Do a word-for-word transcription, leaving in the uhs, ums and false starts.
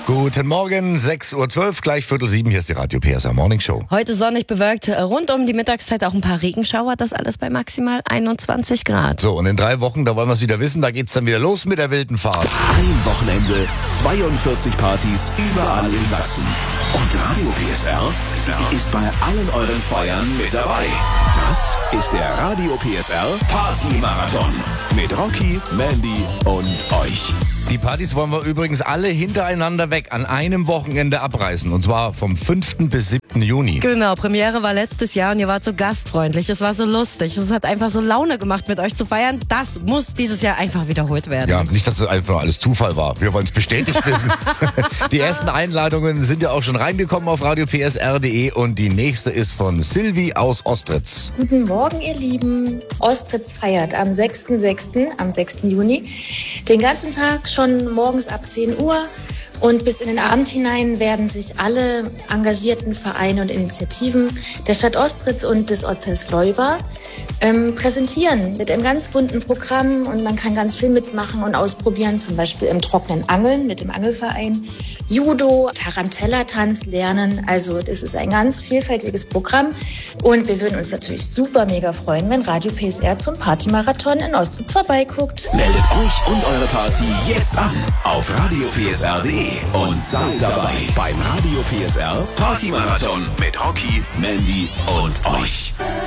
Guten Morgen, sechs Uhr zwölf, gleich Viertel sieben, hier ist die Radio P S R Morning Show. Heute sonnig bewölkt, rund um die Mittagszeit auch ein paar Regenschauer, das alles bei maximal einundzwanzig Grad. So, und in drei Wochen, da wollen wir es wieder wissen, da geht's dann wieder los mit der wilden Fahrt. Ein Wochenende, zweiundvierzig Partys überall in Sachsen. Und Radio P S R ist bei allen euren Feiern mit dabei. Das ist der Radio P S R Party-Marathon mit Rocky, Mandy und euch. Die Partys wollen wir übrigens alle hintereinander weg an einem Wochenende abreißen. Und zwar vom fünften bis siebten Juni. Genau, Premiere war letztes Jahr und ihr wart so gastfreundlich. Es war so lustig. Es hat einfach so Laune gemacht, mit euch zu feiern. Das muss dieses Jahr einfach wiederholt werden. Ja, nicht, dass das einfach alles Zufall war. Wir wollen es bestätigt wissen. Die ersten Einladungen sind ja auch schon reingekommen auf radio p s r punkt d e und die nächste ist von Silvi aus Ostritz. Guten Morgen, ihr Lieben. Ostritz feiert am sechsten sechsten, am sechsten Juni, den ganzen Tag schon morgens ab zehn Uhr. Und bis in den Abend hinein werden sich alle engagierten Vereine und Initiativen der Stadt Ostritz und des Ortes Leuba ähm, präsentieren mit einem ganz bunten Programm. Und man kann ganz viel mitmachen und ausprobieren, zum Beispiel im trockenen Angeln mit dem Angelverein, Judo, Tarantella-Tanz lernen. Also das ist ein ganz vielfältiges Programm. Und wir würden uns natürlich super mega freuen, wenn Radio P S R zum Partymarathon in Ostritz vorbeiguckt. Meldet euch und eure Party jetzt an auf radio p s r punkt d e und seid dabei beim Radio P S R Partymarathon mit Rocky, Mandy und euch.